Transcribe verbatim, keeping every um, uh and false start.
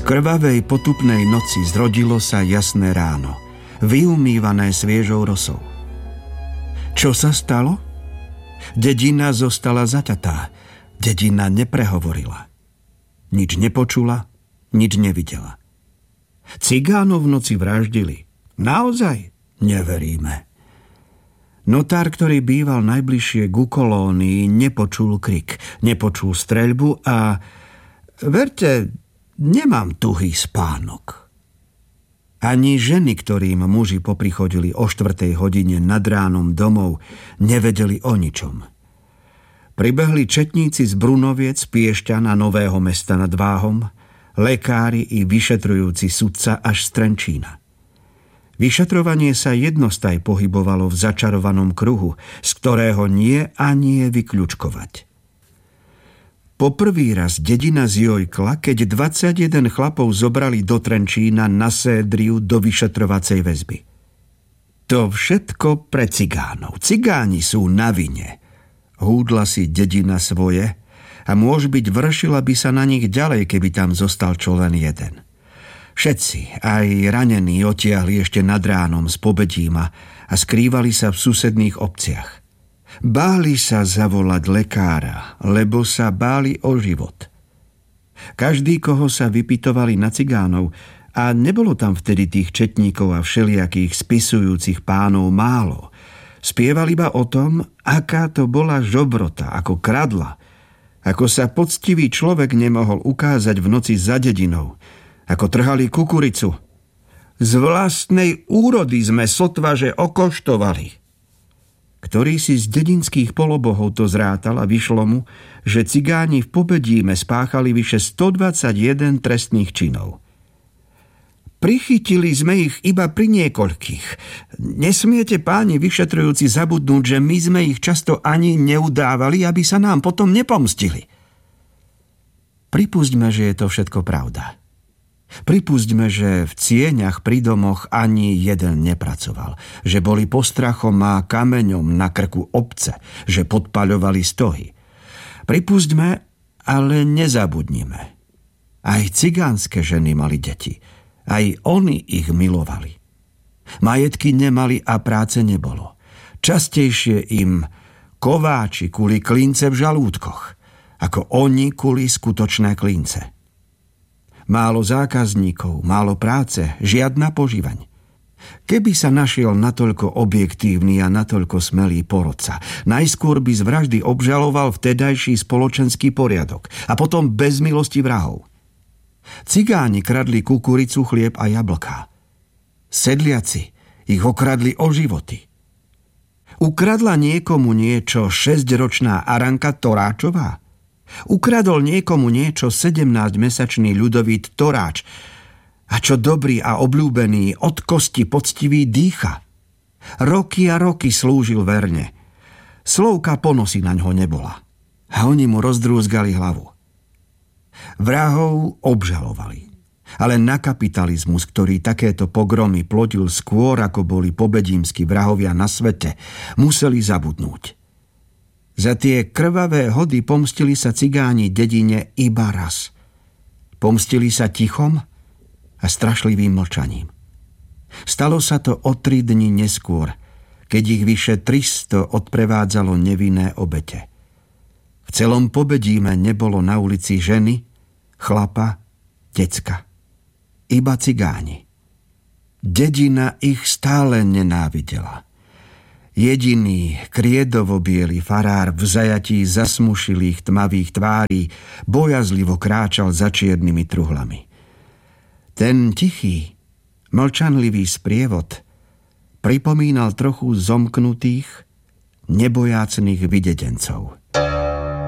krvavej potupnej noci zrodilo sa jasné ráno, vyumývané sviežou rosou. Čo sa stalo? Dedina zostala zaťatá. Dedina neprehovorila. Nič nepočula, nič nevidela. Cigánov v noci vraždili. Naozaj? Neveríme. Notár, ktorý býval najbližšie ku kolónii, nepočul krik, nepočul streľbu a... Verte, nemám tuhý spánok. Ani ženy, ktorým muži poprichodili o štvrtej hodine nad ránom domov, nevedeli o ničom. Pribehli četníci z Brunoviec, Piešťan a Nového Mesta nad Váhom, lekári i vyšetrujúci sudca až z Trenčína. Vyšetrovanie sa jednostaj pohybovalo v začarovanom kruhu, z ktorého nie a nie vyključkovať. Poprvý raz dedina zjojkla, keď dvadsaťjeden chlapov zobrali do Trenčína na sédriu do vyšetrovacej väzby. To všetko pre cigánov. Cigáni sú na vine. Húdla si dedina svoje a môž byť vršila by sa na nich ďalej, keby tam zostal čo len jeden. Všetci, aj ranení, otiahli ešte nad ránom z Pobedíma a skrývali sa v susedných obciach. Báli sa zavolať lekára, lebo sa báli o život. Každý, koho sa vypytovali na cigánov, a nebolo tam vtedy tých četníkov a všelijakých spisujúcich pánov málo, spieval iba o tom, aká to bola žobrota, ako kradla, ako sa poctivý človek nemohol ukázať v noci za dedinou, ako trhali kukuricu. Z vlastnej úrody sme sotva, že okoštovali. Ktorý si z dedinských polobohov to zrátal a vyšlo mu, že cigáni v Pobedíme spáchali vyše stodvadsaťjeden trestných činov. Prichytili sme ich iba pri niekoľkých. Nesmiete, páni vyšetrujúci, zabudnúť, že my sme ich často ani neudávali, aby sa nám potom nepomstili. Pripustme, že je to všetko pravda. Pripustme, že v cieňach pri domoch ani jeden nepracoval, že boli postrachom a kameňom na krku obce, že podpaľovali stohy. Pripustme, ale nezabudnime. Aj cigánske ženy mali deti, aj oni ich milovali. Majetky nemali a práce nebolo. Častejšie im kováči kuli klince v žalúdkoch, ako oni kuli skutočné klince. Málo zákazníkov, málo práce, žiadna požívaň. Keby sa našiel natoľko objektívny a natoľko smelý porodca, najskôr by z vraždy obžaloval vtedajší spoločenský poriadok a potom bez milosti vrahov. Cigáni kradli kukuricu, chlieb a jablká. Sedliaci ich okradli o životy. Ukradla niekomu niečo šesťročná Aranka Toráčová? Ukradol niekomu niečo sedemnásťmesačný Ľudovít Toráč? A čo dobrý a obľúbený, od kosti poctivý Dýcha? Roky a roky slúžil verne. Slovka ponosy naňho nebola. A oni mu rozdrúzgali hlavu. Vrahov obžalovali. Ale na kapitalizmus, ktorý takéto pogromy plodil skôr, ako boli pobedímski vrahovia na svete, museli zabudnúť. Za tie krvavé hody pomstili sa cigáni dedine iba raz. Pomstili sa tichom a strašlivým mlčaním. Stalo sa to o tri dni neskôr, keď ich vyše tristo odprevádzalo nevinné obete. V celom Pobedíme nebolo na ulici ženy, chlapa, decka. Iba cigáni. Dedina ich stále nenávidela. Jediný kriedovo-biely farár v zajatí zasmušilých tmavých tvárí bojazlivo kráčal za čiernymi truhlami. Ten tichý, mlčanlivý sprievod pripomínal trochu zomknutých, nebojácnych videdencov.